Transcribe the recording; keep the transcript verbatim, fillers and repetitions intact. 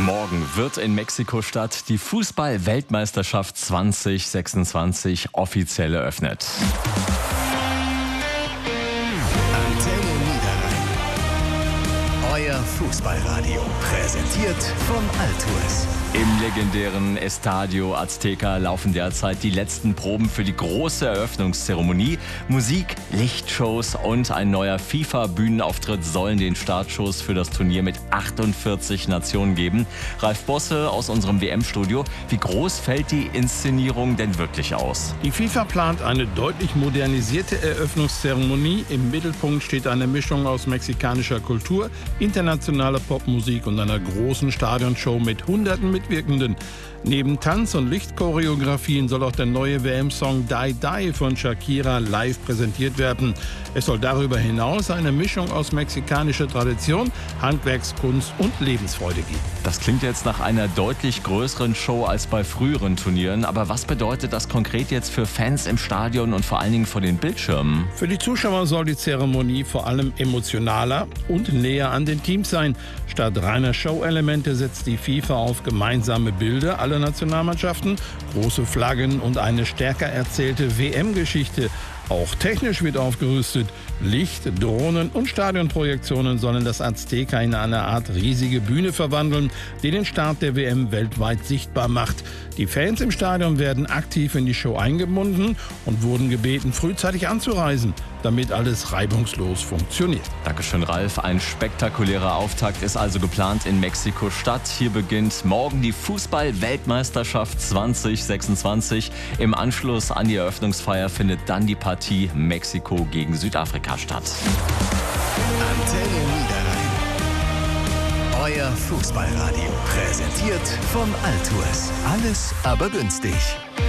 Morgen wird in Mexiko-Stadt die Fußball-Weltmeisterschaft zwanzig sechsundzwanzig offiziell eröffnet. Antenne Niederrhein. Euer Fußballradio. Präsentiert von Altours. Im legendären Estadio Azteca laufen derzeit die letzten Proben für die große Eröffnungszeremonie. Musik, Lichtshows und ein neuer FIFA-Bühnenauftritt sollen den Startschuss für das Turnier mit achtundvierzig Nationen geben. Ralf Bosse aus unserem W M-Studio. Wie groß fällt die Inszenierung denn wirklich aus? Die FIFA plant eine deutlich modernisierte Eröffnungszeremonie. Im Mittelpunkt steht eine Mischung aus mexikanischer Kultur, internationaler Popmusik und einer großen Stadionshow mit hunderten Mitwirkenden. Neben Tanz- und Lichtchoreografien soll auch der neue W M-Song Die Die von Shakira live präsentiert werden. Es soll darüber hinaus eine Mischung aus mexikanischer Tradition, Handwerkskunst und Lebensfreude geben. Das klingt jetzt nach einer deutlich größeren Show als bei früheren Turnieren. Aber was bedeutet das konkret jetzt für Fans im Stadion und vor allen Dingen vor den Bildschirmen? Für die Zuschauer soll die Zeremonie vor allem emotionaler und näher an den Teams sein. Statt reiner Show-Elemente setzt die FIFA auf gemeinsame Bilder aller Nationalmannschaften, große Flaggen und eine stärker erzählte W M-Geschichte. Auch technisch wird aufgerüstet. Licht, Drohnen und Stadionprojektionen sollen das Azteca in eine Art riesige Bühne verwandeln, die den Start der W M weltweit sichtbar macht. Die Fans im Stadion werden aktiv in die Show eingebunden und wurden gebeten, frühzeitig anzureisen, damit alles reibungslos funktioniert. Dankeschön, Ralf. Ein spektakulärer Auftakt ist also geplant in Mexiko-Stadt. Hier beginnt morgen die Fußball-Weltmeisterschaft zwanzig sechsundzwanzig. Im Anschluss an die Eröffnungsfeier findet dann die Partie Mexiko gegen Südafrika statt. Antenne Niederrhein. Euer Fußballradio. Präsentiert von Altours. Alles aber günstig.